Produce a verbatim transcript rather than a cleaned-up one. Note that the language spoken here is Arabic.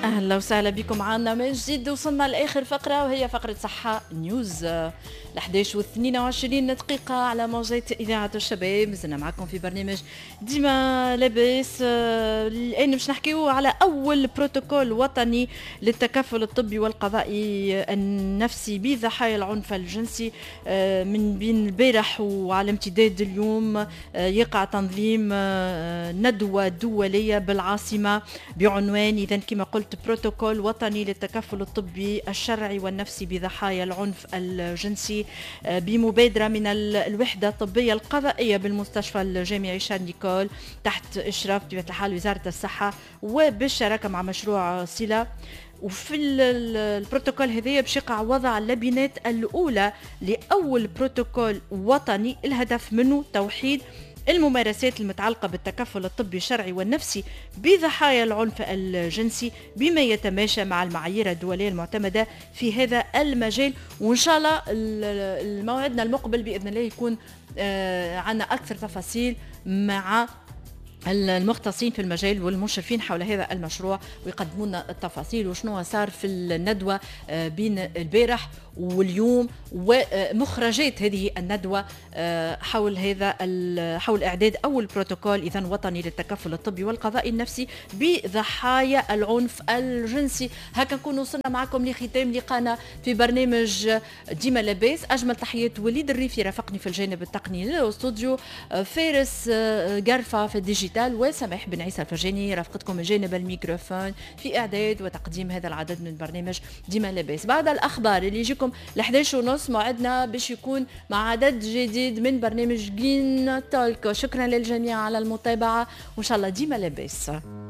أهلا وسهلا بكم معنا من جديد. وصلنا لآخر فقرة وهي فقرة صحة نيوز الأحداش واثنين وعشرين دقيقة على موجات إذاعة الشباب. مازلنا معكم في برنامج ديما لاباس. الآن باش نحكيو على أول بروتوكول وطني للتكفل الطبي والقضائي النفسي بضحايا العنف الجنسي من بين البارح وعلى امتداد اليوم. يقع تنظيم ندوة دولية بالعاصمة بعنوان إذن كما قلت بروتوكول وطني للتكفل الطبي الشرعي والنفسي بضحايا العنف الجنسي بمبادرة من الوحدة الطبية القضائية بالمستشفى الجامعي شارل ديغول تحت إشراف بطبيعة الحال وزارة الصحة وبالشراكة مع مشروع صلة. وفي البروتوكول هذا باش يقع وضع اللبنات الأولى لأول بروتوكول وطني الهدف منه توحيد الممارسات المتعلقة بالتكفل الطبي الشرعي والنفسي بضحايا العنف الجنسي بما يتماشى مع المعايير الدولية المعتمدة في هذا المجال. وإن شاء الله الموعدنا المقبل بإذن الله يكون عنا أكثر تفاصيل مع المختصين في المجال والمشرفين حول هذا المشروع ويقدموا لنا التفاصيل وشنو صار في الندوة بين البارح واليوم ومخرجات هذه الندوة حول هذا حول إعداد أول بروتوكول إذن وطني للتكفل الطبي والقضاء النفسي بضحايا العنف الجنسي. هكا نكون وصلنا معكم لختام لقانا في برنامج ديما لاباس. أجمل تحيات وليد الريفي رافقني في الجانب التقني للاستوديو، فارس قرفة في الديجيتال، وسماح بن عيسى الفرجاني رافقتكم من جانب الميكروفون في إعداد وتقديم هذا العدد من برنامج ديما لاباس. بعد الأخبار اللي يجيكم لحداش ونص موعدنا باش يكون مع عدد جديد من برنامج جين تولك. شكرا للجميع على المتابعة وإن شاء الله ديما لاباس.